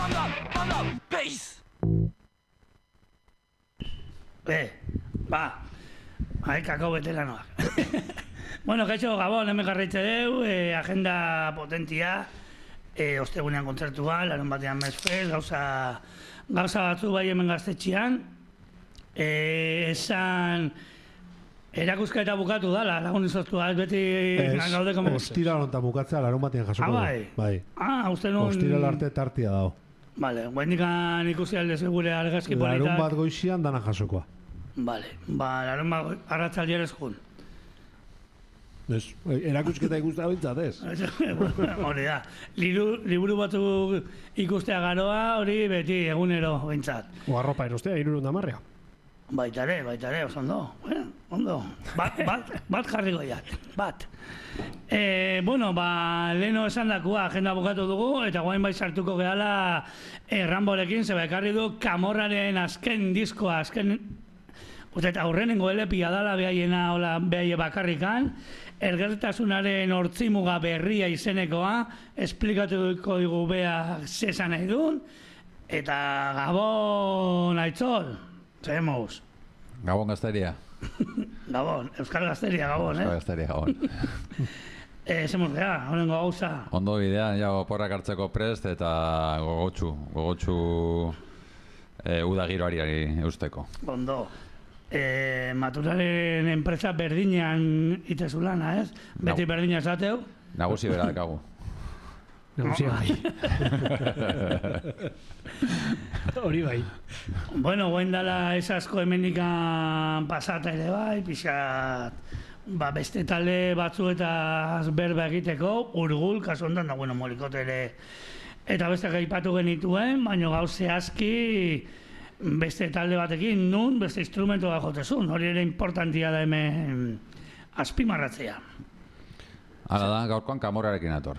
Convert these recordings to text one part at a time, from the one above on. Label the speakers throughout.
Speaker 1: Peace!
Speaker 2: Kako betelanoak. Bueno, kaixo, Gabon, hemen jarraitze deu, agenda potentia, ostegunean kontzertua, larun batean Mesfest, gauza batzu bai hemen gaztetxean, esan erakusketa bukatu dala, lagun izoztu, beti gaude komen...
Speaker 3: Ostira lontan bukatzea, larun batean jasoko du.
Speaker 2: Bai. Uste nun...
Speaker 3: Ostira arte tartia dago.
Speaker 2: Vale, guaindikan ikusi aldez gure argazki politak.
Speaker 3: Larun bat goizian dana jasokoa.
Speaker 2: Vale, larun bat arratzaldian ez jun.
Speaker 3: Erakusketa ikustea bintzat ez.
Speaker 2: Hori da, liburu batzuk ikustea garoa, hori beti egunero bintzat.
Speaker 4: Arropa erostea, 300.
Speaker 2: Baitare, oso ondo. Ondo. Bat jarriko jat, bat. Leheno esan dakua, agenda bukatu dugu, eta guain bai sartuko gehala Ramborekin, zeba ekarri du Camorraren azken diskoa, eta aurrenengo LP-a dala behaie bakarrikan, Elgertasunaren hortzimuga berria izenekoa, esplikatuko dugu bea zesan nahi duen, eta Gabon Aitzol, zemuz.
Speaker 5: Gabon Gazteria.
Speaker 2: Gabon, Euskal Gazteria, Gabon,
Speaker 5: Euskal Gazteria, Gabon.
Speaker 2: Zemuz geha, horrengo gauza.
Speaker 5: Ondo bidean, porrak hartzeko prest eta gogotxu udagiroari eusteko.
Speaker 2: Ondo. Maturaren enpresa berdinean itezu lana, ez? Beti berdina esateu?
Speaker 5: Nagusi bera dakagu.
Speaker 4: Nagusia bai. Hori bai.
Speaker 2: Bueno, guen dala esasko hemendikan pasata ere bai, pixat beste talde batzuetaz berba egiteko, Urgul, kasu ondan da, Molikote ere eta beste gaipatu genituen, baina gauze aski beste talde batekin, nun beste instrumentoa jotezun, hori ere importantia da hemen azpimarratzea.
Speaker 5: Hala da, gaurkoan Camorrarekin ator.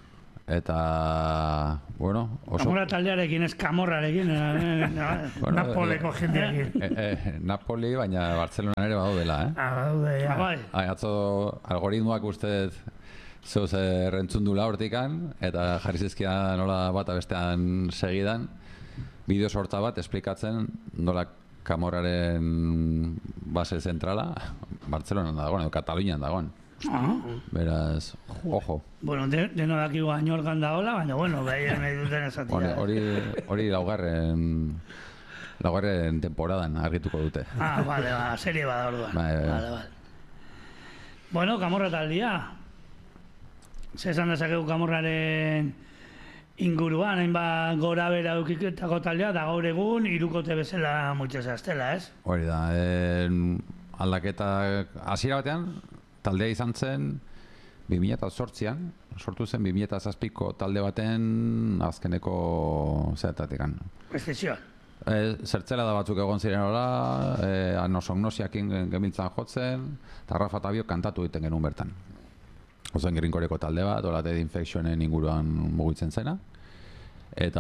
Speaker 5: Eta, oso...
Speaker 2: Camorra taldearekin, ez Camorrarekin, Napoleko jendearekin.
Speaker 5: Napoli, baina Bartzelonan ere badaudela,
Speaker 2: Badaude, bai.
Speaker 5: Atzo algoritmoak uste zeuz rentzundula hortikan, eta jarri zizkian nola bata bestean segidan, bideo sorta bat esplikatzen nola Camorraren base zentrala Bartzelonan dagoen, edo Katalunian dagoen. Beraz, ojo.
Speaker 2: Bueno, deno dakigu ainorgan da hola, baina, behien nahi duten esatia.
Speaker 5: Hori laugarren temporadan argituko dute.
Speaker 2: Vale, serie bada orduan. Vale. Bueno, Camorra taldia. Zesan dezakegu Camorraren inguruan, hainbat gora bera eukiketako taldea, da gaur egun, 3 bezala muitzez aztela, ez?
Speaker 5: Hori da, aldaketa hasiera batean, taldea izan zen 2008an, sortu zen 2007ko talde baten azkeneko zertatikan.
Speaker 2: Eszizioan.
Speaker 5: Zertzela da batzuk egon ziren hola, Anosognosiakin gemiltzan jotzen, eta Rafa eta Biok kantatu egiten genuen bertan. Ozen Grinkoreko talde bat, hola Dead Infectionen inguruan mugitzen zena. Eta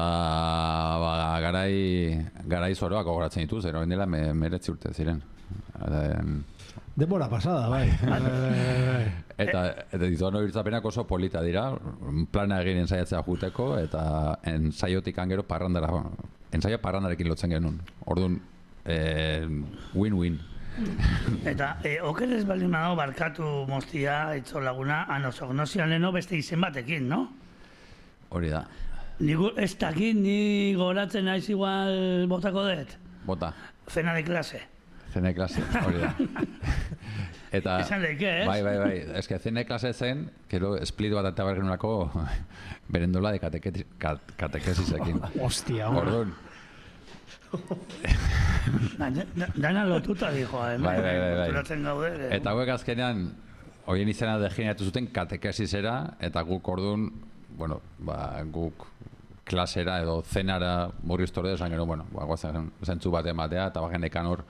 Speaker 5: garai zoroak gogoratzen ditu, zero dela 19 urte ziren.
Speaker 3: Denbora pasada, bai.
Speaker 5: Eta dituan hori irtzapenak oso polita dira, plana egin ensaiatzea juteko, eta ensaiotik angero parrandarekin lotzen genuen. Orduan, win-win.
Speaker 2: Eta, oker ez baldin dago barkatu moztia, itzo laguna, Anosognosian leno beste izen batekin, no?
Speaker 5: Hori da.
Speaker 2: Ez dakit, ni goratzen naiz igual botako dut?
Speaker 5: Bota.
Speaker 2: Cena de klase.
Speaker 5: Cena de klase, hori da. Eta...
Speaker 2: Esan leike, ez?
Speaker 5: Bai. Ez que cena de klase zen, gero split bat eta bergenurako berendola de katekesisekin.
Speaker 4: Hostia,
Speaker 5: Orduan.
Speaker 2: Dana lotuta dijo,
Speaker 5: Bai.
Speaker 2: gaude.
Speaker 5: Eta hauek azkenean, horien izena degeneratu zuten katekesisera, eta guk orduan, guk klasera edo zenara murriztore esan gero, zentzu bat ematea, eta bagenekan hor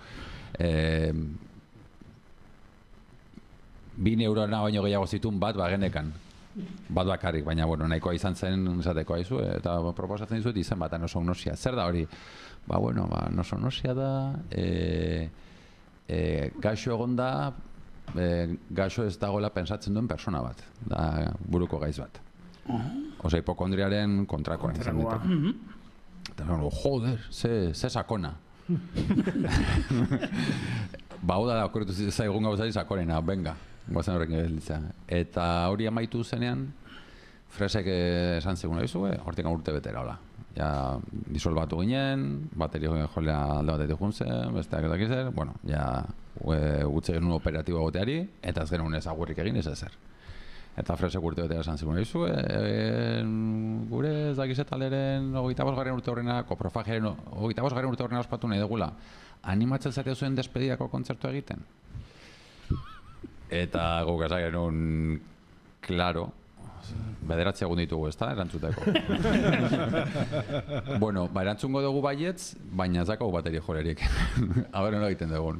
Speaker 5: 2 eurona baino gehiago zituen bat bagenekan. Bat bakarrik, baina nahikoa izan zen esateko aizu, eta proposatzen dizut izen bat Anosognosia. Zer da hori? Anosognosia da, gaixo egon da, gaixo ez dagoela pensatzen duen persona bat, da buruko gaiz bat. Osa, hipokondriaren kontrakoa izan dut. Eta joder, ze sakona. Ba, hau da, okurritu zaigun gauzari sakonena, venga, guazen horrekin gelitza. Eta hori amaitu zenean, Fresek esan zegoen hortik urte betera, hola. Ja, disolbatu ginen, bateri jolea alde batetik juntzen, besteak eta kizer, bueno, ja, gutze genuen operatiboa goteari, eta ez genuen ezagurrik egin ez ezer. Eta Fresek urte betera esan zegoen gure ez dakizet alderen 25. urte horrena, koprofagiaren 25. urte horrena ospatu nahi dugula, animatzen zate zuen despedidako kontzertu egiten? Eta guk esan genuen, klaro, bederatzi egun ditugu, ez da, erantzuteko. Bueno, erantzungo dugu baietz, baina ez dakau bateri jolerik. Aber, nola egiten dugun.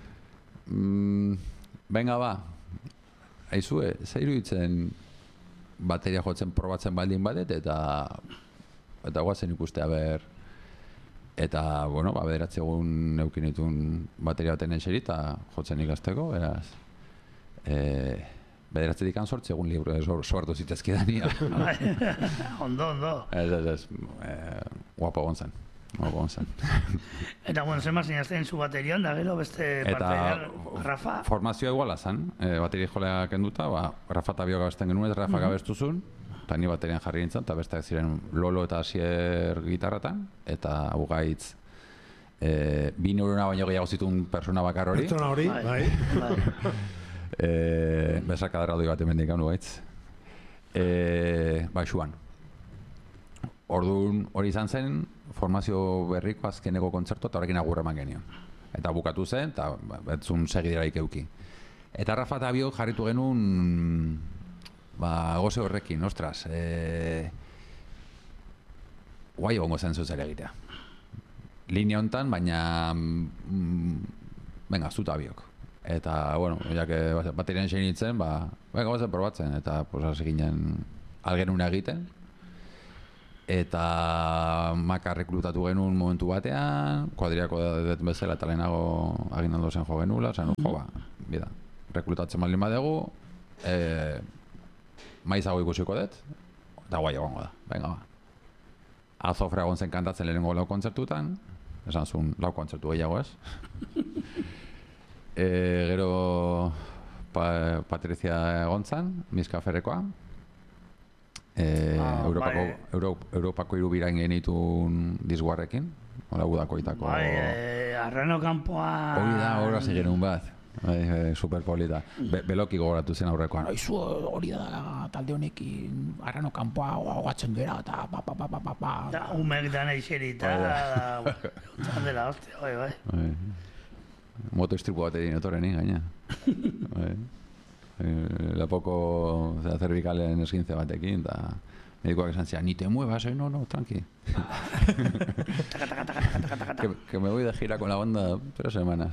Speaker 5: Venga, ba, aizue, zeiru ditzen bateria jotzen probatzen baldin badet, eta guazen ikustea ber. Eta, bueno, bederatzi egun eukin ditun bateria baten eseri, eta jotzen ikasteko, beraz. Bederatzetik ansortzi egun libro soartu zitezkidania.
Speaker 2: Ondo.
Speaker 5: Ez, guapo gontzen.
Speaker 2: Eta, bueno, zenbat zinazten zu baterian, da gero beste parte, Rafa?
Speaker 5: Formazioa iguala zen, bateri jolea kenduta, Rafa eta Bio gabesten genuen, Rafa gabestuzun, eta ni baterian jarri nintzen, eta besteak ziren Lolo eta Asier gitarratan, eta Ugaitz 2 neurona baino gehiago zituen persona bakar hori.
Speaker 3: Pertsona hori, bai.
Speaker 5: Besarkadar aldoi bat emendik hau gaitz. Baixuan. Orduan hori izan zen, formazio berriko azkeneko kontzertu eta horrekin agurra eman genion. Eta bukatu zen, eta betzun segideraik euki. Eta Rafa eta Biok jarritu genuen goze horrekin, ostras. Guai egongo zen zuzera egitea. Linea hontan, baina venga, zuta Biok. Eta, bueno, baterian sein nintzen, gabazen probatzen, eta hasi ginen algenuna egiten. Eta Maka rekrutatu genuen momentu batean, kuadriako dut bezala eta lehenago aginaldo zen jo genula, bida, rekrutatzen baldin badegu, maizago ikusiko dut, eta guai egongo da, venga ba. Azofra egon zen kantatzen lehenengo 4 kontzertutan, esan zuen 4 kontzertu gehiago ez. Gero Patricia egon zen, Miskaferrekoa. Europako 3 birain genitun dizguarrekin, hola gudakoitako.
Speaker 2: Arrano kanpoa...
Speaker 5: Hori da, horra zigenun bat. Superpolita. Beloki gogoratu zen aurrekoan.
Speaker 1: Aizu hori da talde honekin Arrano kanpoa gogatzen gera eta
Speaker 2: Da, umek da nahi xerita. Dela, hostia, bai.
Speaker 5: Motoistripu bat egin otorreni, gaina. Lapoko cervicalen esguintze batekin, eta medikoak esan zian, ni te muevas, no, tranqui. Que me voy de gira con la banda 3 semanas.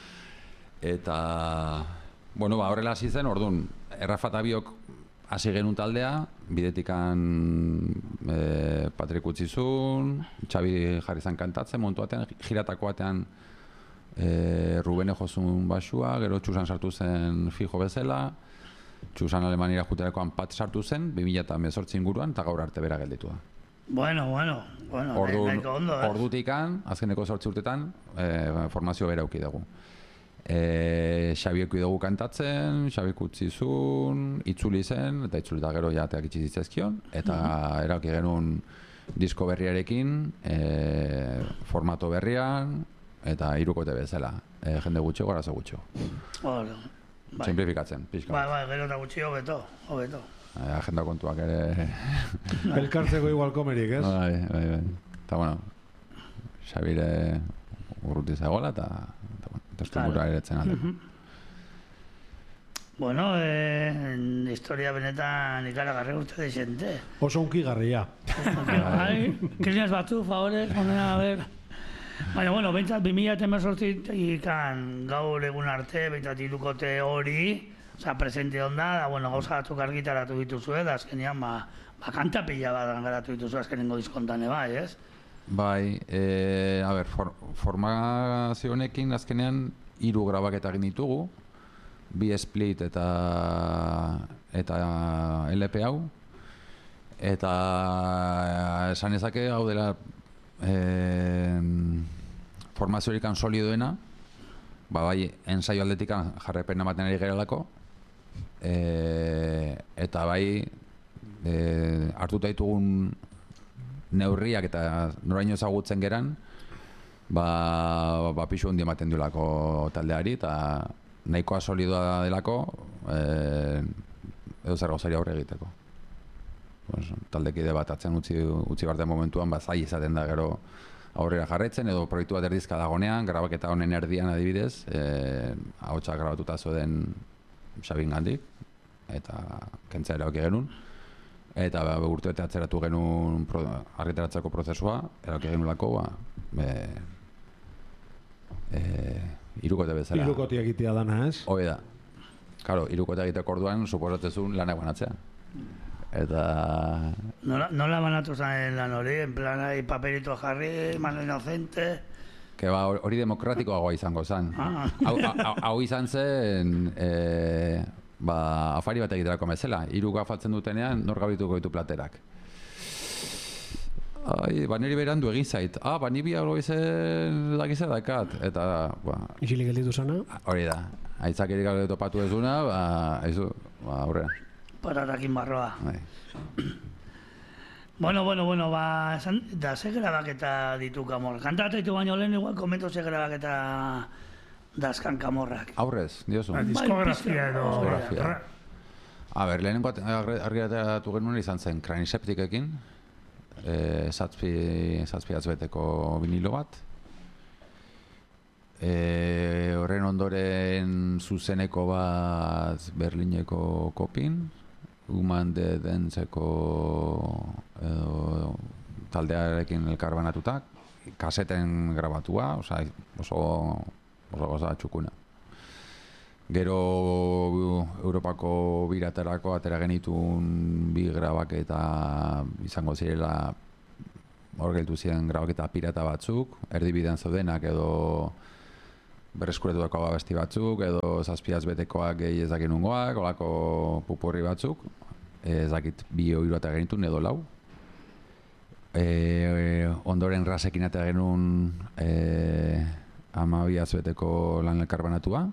Speaker 5: Eta, bueno, horrela hasi zen, orduan, Rafa eta Biok hasi genuen taldea, bidetikan Patrik utzizun, Xabi jarri zen kantatzen, momentu batean, jiratako batean Rubene jozun basua, gero Txusan sartu zen fijo bezala, Txusan Alemanira juterakoan Pat sartu zen, 2018 inguruan, eta gaur arte bera gelditu da.
Speaker 2: Bueno, nahiko ondo,
Speaker 5: Ordutikan, azkeneko 8 urtetan, formazio bera auki dugu. Xabiek dugu kantatzen, Xabik utzizun, itzuli zen, eta itzuli eta gero jateak itxizitzezkion, eta erauki genuen disko berriarekin, formato berrian, eta 3 kote bezala, jende gutxi, gorazo gutxi. Simplifikatzen, pixka.
Speaker 2: Bai, gero eta gutxi hobeto.
Speaker 5: Agenda kontuak ere...
Speaker 3: Elkartzeko igual komerik, ez?
Speaker 5: Bai. Eta, bueno, Xabire urruti zagoela, eta testumbura eretzen aldeko.
Speaker 2: Bueno, historia benetan ikaragarri urte dexente.
Speaker 3: Oso unkigarria.
Speaker 2: Kriñas batzu, favorez, honena, a ver... Baina, bueno, bentsat 2018-ikan gaur egun arte, bentsat 3 kote hori, presente onda, da, bueno, gauza batzuk argitaratu dituzu, da, azkenean, kanta pila bat garatu dituzu azkenengo diskontan, bai, ez?
Speaker 5: Bai, a ber, formazio honekin azkenean 3 grabaketa egin ditugu, 2 split eta LP hau, eta esan ezake hau dela formaziorik solidoena, bai, ensaio aldetikan jarraipen ematen ari gerelako, eta bai, hartuta ditugun neurriak eta noraino ezagutzen geran, pixu handi ematen duelako taldeari, eta nahikoa solidoa delako, edo zer gauzari aurre egiteko. Taldekide bat atzen utzi barten momentuan, zai izaten da gero aurrera jarraitzen, edo proiektu bat erdizka dagonean, grabaketa honen erdian adibidez, ahotsak grabatuta zoden Xabin gandik, eta kentzea erabaki genuen, eta urtebete atzeratu genuen argitaratzeko prozesua, erabaki genuelako, hirukote bezala.
Speaker 3: Hirukote egitea dana, ez?
Speaker 5: Hoi da. Claro, hirukote egiteko orduan, suposatzezun lanak banatzea. Eta...
Speaker 2: Nola banatu zen lan hori, en plan, paperito jarri, mano inocente...
Speaker 5: Que hori demokratikoagoa izango zen. Hau izan zen, afari bat egiterako bezala. Hiru afaltzen dutenean, nor gabituko ditu platerak. Niri berandu egin zait. Ni bi hau izen dakize dakat. Eta,
Speaker 4: Isilik gelditu zana?
Speaker 5: Hori da. Aitzakirik gabe topatu ezuna, aurrera.
Speaker 2: Pararakin barroa. Bueno, da ze grabaketa ditu Kamorra. Kantata ditu baino lehen igual, komento ze grabaketa dazkan Kamorrak.
Speaker 5: Aurrez, diozu.
Speaker 4: Diskografia edo...
Speaker 5: Lehenengo argiratatu genuen izan zen Kraniseptikekin, zazpi atzbeteko vinilo bat. Horren ondoren zuzeneko bat Berlineko Kopin, Human de Dentzeko taldearekin elkarbanatuta, kaseten grabatua, oso goza txukuna. Gero Europako biraterako atera genitun bi grabaketa izango zirela, hor geltu ziren grabaketa pirata batzuk, erdibidean zaudenak edo berreskuretutako abesti batzuk, edo zazpiaz betekoak gehi ezakin ungoak, olako pupurri batzuk, ezakit bi hiru eta genitun edo lau. Ondoren rasekin eta genuen 12 beteko lan elkarbanatua.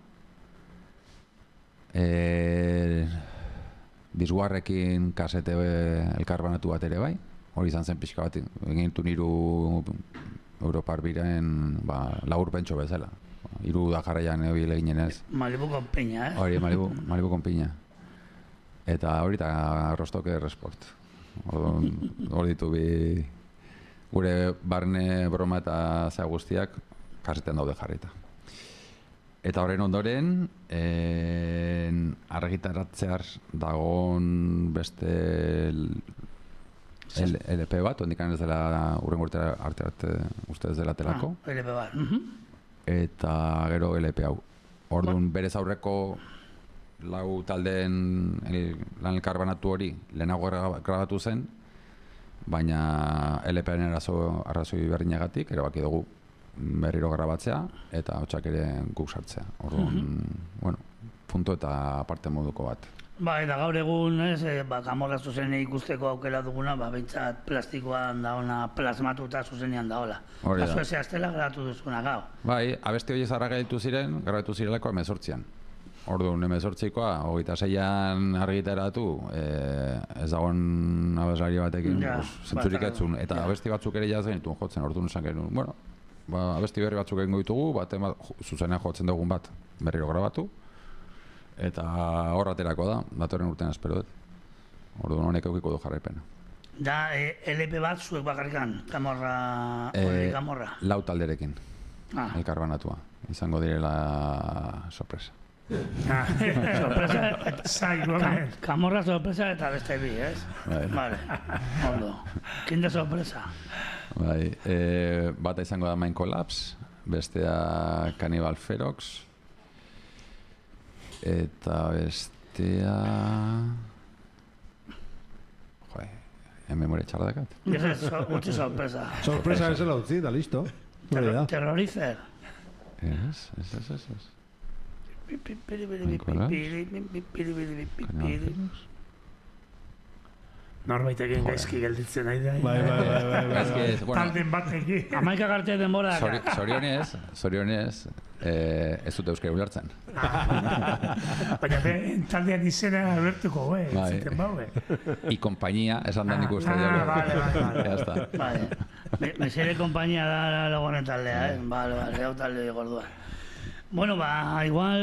Speaker 5: Disguarrekin kasete elkarbanatu bat ere bai, hori izan zen pixka bat, egintu niru Europar biren laburpentxo bezala. Hiru da jarraian ebile ginen ez.
Speaker 2: Malibu con piña,
Speaker 5: Hori, Malibu con piña. Eta hori eta Rostoke Resport. Hori ditu bi gure barne broma eta zea guztiak kaseten daude jarrita. Eta horren ondoren, argitaratzear dagoen beste LP bat, ondikan ez dela urren urtera arte uste ez dela telako.
Speaker 2: LP bat.
Speaker 5: Eta gero LP hau. Orduan berez aurreko lau taldeen lan elkarbanatu hori lehenago grabatu zen, baina LP-aren arrazoi berdinagatik erabaki dugu berriro grabatzea eta hotxak ere guk sartzea. Orduan, punto eta parte moduko bat.
Speaker 2: Eta gaur egun, Kamorra zuzenean ikusteko aukera duguna, behintzat plastikoan dauna plasmatuta zuzenean daola. Kasu eze aztela grabatu duzuna gau.
Speaker 5: Abesti hori zarra gaitu ziren, grabatu zirelako 18an. Orduan, 18koa, 26an argitaratu, ez dagoen abeslari batekin, zentzurik etzun. Eta abesti batzuk ere jaz genituen jotzen, orduan esan genuen. Abesti berri batzuk egingo ditugu, zuzenean jotzen dugun bat berriro grabatu. Eta horraterako da, datorren urtean espero dut. Orduan honek eukiko du jarraipena.
Speaker 2: Da, LP bat zuek bakarrikan, Kamorra,
Speaker 5: lau talderekin, elkarbanatua. Izango direla sorpresa.
Speaker 2: Kamorra sorpresa eta beste bi, ez? Vale, ondo. Kinde sorpresa?
Speaker 5: Bata izango da Mind Collapse, bestea Cannibal Ferox, eta bestea... memoria txarra dakat.
Speaker 2: Utsi sorpresa.
Speaker 3: Sorpresa ez la utzi, da listo.
Speaker 2: Terrorizer.
Speaker 5: Ez.
Speaker 4: Norbaitekin gaizki gelditzen nahi da.
Speaker 3: Bai.
Speaker 5: Ez, bueno,
Speaker 4: Talden batekin.
Speaker 2: 11 arte denbora daka.
Speaker 5: zorionez, ez dute euskara ulertzen.
Speaker 4: Baina taldean izena abertuko,
Speaker 5: Bai.
Speaker 4: ziten bau,
Speaker 5: I compañía, esan da nik uste.
Speaker 4: Vale.
Speaker 5: Ya está.
Speaker 2: Vale. Mesere kompainia da lagonen taldea, Vale, hau talde gorduan. Bueno, igual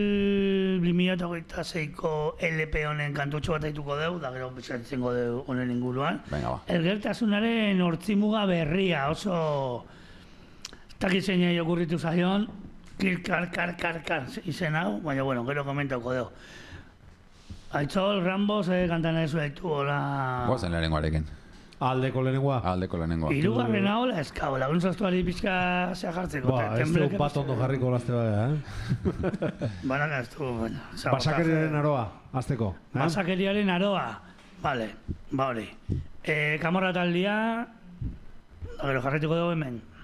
Speaker 2: 2026ko LP honen kantutxo bat aituko deu, da gero bizantzengo deu honen inguruan.
Speaker 5: Venga, ba.
Speaker 2: Elgertasunaren hortzimuga berria, oso... Taki zeinei okurritu zaion, kar izen hau, baina bueno, gero komentauko deu. Aitzol, Rambo, kantan ez haitu, hola...
Speaker 5: Guazen lehenengoarekin.
Speaker 3: Aldeko lehenengoa.
Speaker 5: Aldeko lehenengoa.
Speaker 2: Hirugarrena hola eskau, laguntzaztuari pixka zea jartzeko.
Speaker 3: Ez du bat ondo jarriko lazte bada,
Speaker 2: Banaka ez du, bueno.
Speaker 3: Basakeriaren aroa, azteko.
Speaker 2: Basakeriaren aroa. Vale, hori. Kamorra taldea, gero jarretuko dugu hemen.